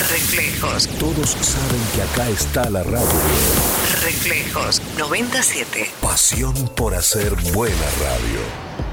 Reflejos. Todos saben que acá está la radio. Reflejos 97. Pasión por hacer buena radio.